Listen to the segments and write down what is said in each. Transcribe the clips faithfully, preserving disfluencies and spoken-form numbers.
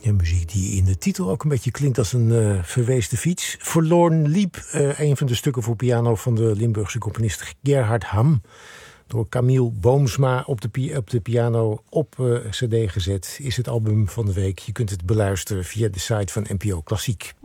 Ja, muziek die in de titel ook een beetje klinkt als een uh, verweesde fiets. Forlorn Liep, uh, een van de stukken voor piano van de Limburgse componist Gerhard Ham. Door Camille Boomsma op de, pi- op de piano op uh, cd gezet. Is het album van de week. Je kunt het beluisteren via de site van N P O Klassiek.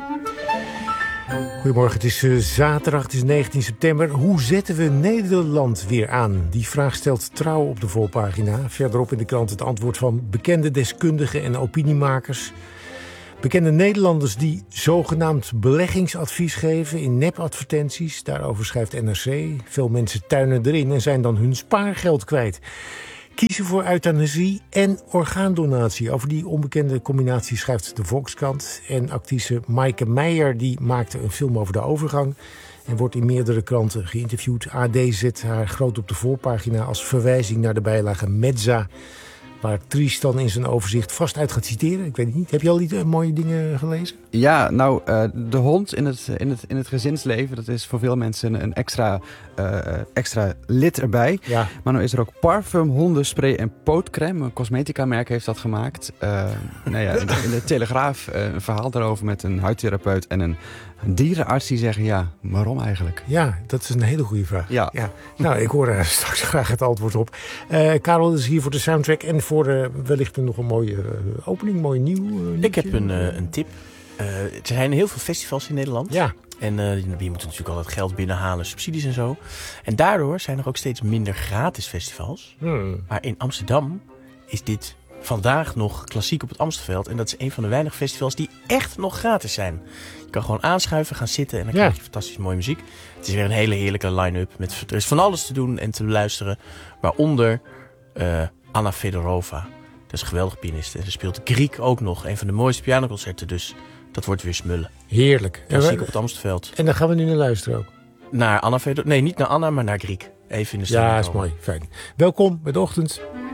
Goedemorgen, het is uh, zaterdag, het is negentien september. Hoe zetten we Nederland weer aan? Die vraag stelt Trouw op de voorpagina. Verderop in de krant het antwoord van bekende deskundigen en opiniemakers. Bekende Nederlanders die zogenaamd beleggingsadvies geven in nepadvertenties. Daarover schrijft N R C. Veel mensen tuinen erin en zijn dan hun spaargeld kwijt. Kiezen voor euthanasie en orgaandonatie. Over die onbekende combinatie schrijft de Volkskrant. En actrice Maaike Meijer die maakte een film over de overgang. En wordt in meerdere kranten geïnterviewd. A D zet haar groot op de voorpagina als verwijzing naar de bijlage Mezza. Waar Tristan in zijn overzicht vast uit gaat citeren. Ik weet het niet. Heb je al die uh, mooie dingen gelezen? Ja, nou, uh, de hond in het, in, het, in het gezinsleven... dat is voor veel mensen een extra, uh, extra lid erbij. Ja. Maar nu is er ook parfum, hondenspray en pootcrème. Een cosmetica-merk heeft dat gemaakt. Uh, nou ja, in, de, in de Telegraaf uh, een verhaal daarover met een huidtherapeut... en een, een dierenarts die zeggen, ja, waarom eigenlijk? Ja, dat is een hele goede vraag. Ja. ja. Nou, ik hoor er straks graag het antwoord op. Uh, Karel is hier voor de soundtrack... en voor uh, wellicht nog een mooie uh, opening, mooi nieuw. Uh, ik heb een, uh, een tip. Uh, er zijn heel veel festivals in Nederland. Ja. En uh, je moet natuurlijk altijd geld binnenhalen, subsidies en zo. En daardoor zijn er ook steeds minder gratis festivals. Hmm. Maar in Amsterdam is dit vandaag nog klassiek op het Amstelveld. En dat is een van de weinige festivals die echt nog gratis zijn. Je kan gewoon aanschuiven, gaan zitten en dan krijg je ja. fantastisch mooie muziek. Het is weer een hele heerlijke line-up. Met, er is van alles te doen en te luisteren. Waaronder uh, Anna Fedorova. Dat is een geweldige pianist. En ze speelt Griek ook nog. Een van de mooiste pianoconcerten. Dus dat wordt weer smullen. Heerlijk. Klassiek op het Amstelveld. En dan gaan we nu naar luisteren ook. Naar Anna Fedorova. Nee, niet naar Anna, maar naar Griek. Even in de Ja, is mooi. Fijn. Welkom bij de ochtend.